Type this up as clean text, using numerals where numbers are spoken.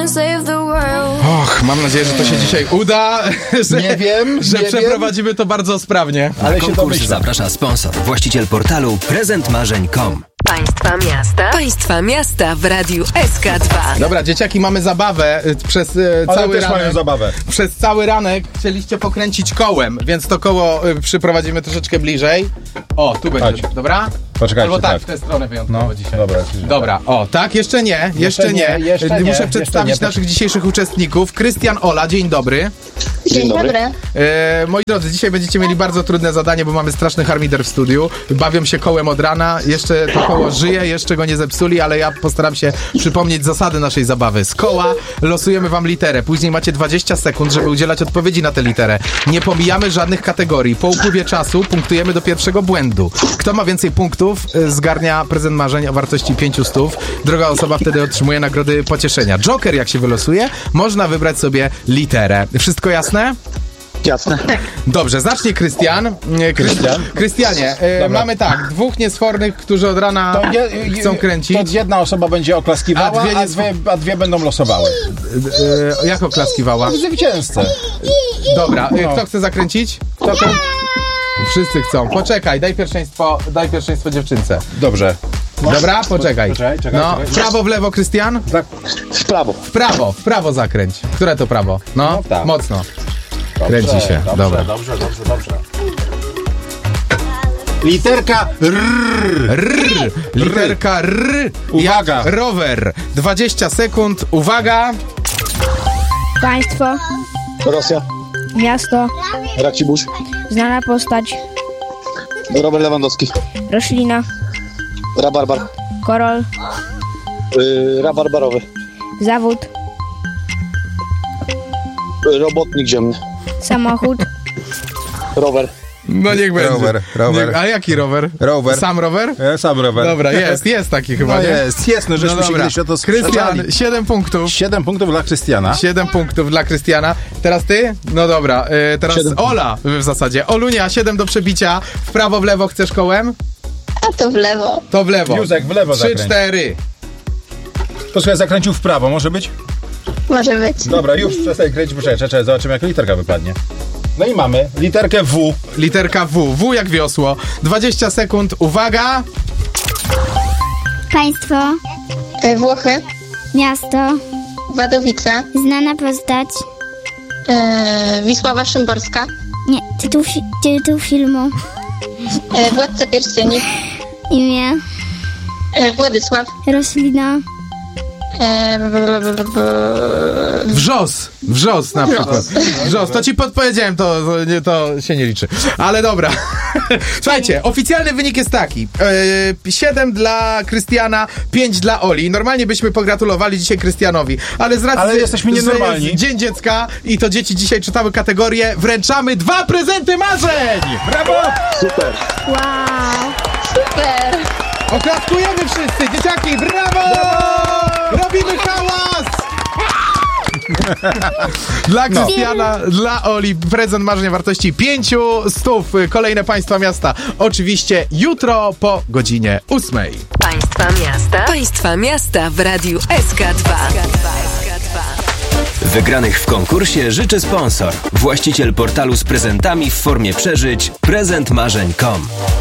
Och, mam nadzieję, że to się dzisiaj uda. Że przeprowadzimy to bardzo sprawnie. Ale się domyślam. Zaprasza sponsor, właściciel portalu prezentmarzeń.com. Państwa miasta w Radiu SK2. Dobra, dzieciaki, mamy zabawę przez cały ranek. Mają zabawę. Przez cały ranek chcieliście pokręcić kołem, więc to koło przyprowadzimy troszeczkę bliżej. O, tu będzie, Chodź. dobra? Poczekajcie, Albo tak, tak. w tę stronę wyjątkowo dzisiaj. Dobra. O, tak? Jeszcze nie. Muszę przedstawić naszych dzisiejszych uczestników. Krystian, Ola, dzień dobry. Dzień dobry. Moi drodzy, dzisiaj będziecie mieli bardzo trudne zadanie, bo mamy straszny harmider w studiu. Bawią się kołem od rana. Jeszcze to koło żyje, jeszcze go nie zepsuli, ale ja postaram się przypomnieć zasady naszej zabawy. Z koła losujemy wam literę. Później macie 20 sekund, żeby udzielać odpowiedzi na tę literę. Nie pomijamy żadnych kategorii. Po upływie czasu punktujemy do pierwszego błędu. Kto ma więcej punktów, zgarnia prezent marzeń o wartości 500. Druga osoba wtedy otrzymuje nagrody pocieszenia. Joker, jak się wylosuje, można wybrać sobie literę. Wszystko jasne? Jasne. Dobrze, zacznie Krystian. Krystianie, mamy tak, dwóch niesfornych, którzy od rana chcą kręcić. To jedna osoba będzie oklaskiwała, a dwie będą losowały. Jak oklaskiwała? Zwycięzcę. Dobra, kto chce zakręcić? Wszyscy chcą. Poczekaj, daj pierwszeństwo dziewczynce. Dobrze. Dobra, poczekaj. No, w prawo, w lewo, Krystian? W prawo zakręć. Które to prawo? No, tak. Mocno. Kręci się. Dobra. Dobrze. Literka R. Literka R. Uwaga. Jak rower. 20 sekund. Uwaga. Państwo, Rosja, miasto, Racibórz, znana postać, Robert Lewandowski, roślina, rabarbar, korol, rabarbarowy, zawód, robotnik ziemny, samochód, rower. No niech będzie. Rower. A jaki rower? Rower. Sam rower? Sam rower. Dobra, jest taki chyba, No nie? jest, no żeśmy się kiedyś o to Krystian, sprzeczali. 7 punktów. 7 punktów dla Krystiana. 7 punktów dla Krystiana. Teraz ty? No dobra, teraz 7. Ola w zasadzie. Olunia, 7 do przebicia. W prawo, w lewo chcesz kołem? A to w lewo. To w lewo. Józek, w lewo 3, zakręć. 4. Posłuchaj, zakręcił w prawo, może być? Może być. Dobra, już przestań kręcić, poczekaj, zobaczymy jaka literka wypadnie. No i mamy literkę W. Literka W. W jak wiosło. 20 sekund. Uwaga. państwo, Włochy, miasto, Wadowice, znana postać, Wisława Szymborska, nie, tytuł filmu, Władca Pierścieni, imię, Władysław, roślina, Wrzos na przykład. Wrzos, to ci podpowiedziałem, to się nie liczy. Ale dobra. Słuchajcie, oficjalny wynik jest taki. 7 dla Krystiana, 5 dla Oli. Normalnie byśmy pogratulowali dzisiaj Krystianowi, ale z racji, Ale jesteśmy nienormalni. że jest Dzień Dziecka i to dzieci dzisiaj czytały kategorię, wręczamy 2 prezenty marzeń! Brawo! super. wow, Super. Oklaskujemy wszyscy, dzieciaki, brawo! Robimy hałas! Dla Krystiana, dla Oli prezent marzenia wartości 500. Kolejne państwa miasta oczywiście jutro po godzinie 8. Państwa miasta w Radiu SK2. Wygranych w konkursie życzy sponsor, właściciel portalu z prezentami w formie przeżyć prezentmarzeń.com.